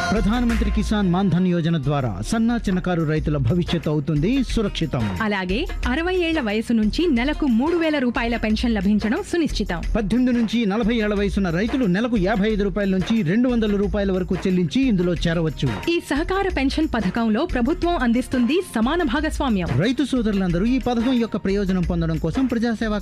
ప్రధానమంత్రి కిసాన్ మాన్ ధన్ యోజన ద్వారా సన్న చిన్నకారు రైతుల భవిష్యత్తు అవుతుంది సురక్షితం. అలాగే 60 ఏళ్ల వయసు నుంచి నెలకు 3,000 రూపాయల పెన్షన్ లభించడం సునిశ్చితం. 18 నుంచి 40 ఏళ్ల వయసున్న రైతులు నెలకు 55 రూపాయల నుంచి 200 రూపాయల వరకు చెల్లించి ఇందులో చేరవచ్చు. ఈ సహకార పెన్షన్ పథకంలో ప్రభుత్వం అందిస్తుంది సమాన భాగస్వామ్యం. రైతు సోదరులందరూ ఈ పథకం యొక్క ప్రయోజనం పొందడం కోసం ప్రజాసేవా